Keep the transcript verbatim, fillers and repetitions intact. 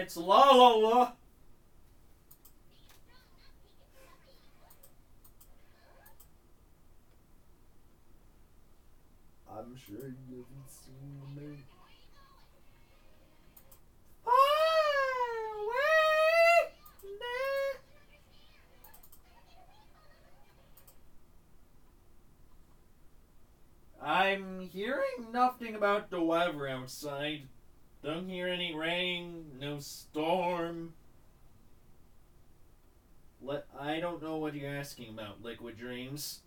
It's la la la. I'm sure you haven't seen the moon. I'm hearing nothing about the weather outside. Don't hear any rain, no storm. Let I don't know what you're asking about, Liquid Dreams.